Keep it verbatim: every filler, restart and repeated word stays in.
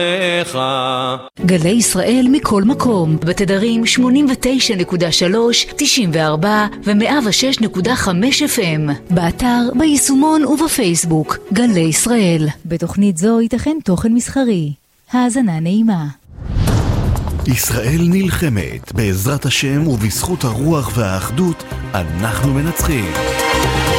גלי ישראל מכל מקום, בתדרים שמונים ותשע נקודה שלוש, תשעים וארבע ו-מאה ושש נקודה חמש אף אם, באתר, ביישומון ובפייסבוק. גלי ישראל. בתוכנית זו ייתכן תוכן מסחרי. האזנה נעימה. ישראל נלחמת, בעזרת השם ובזכות הרוח והאחדות אנחנו מנצחים.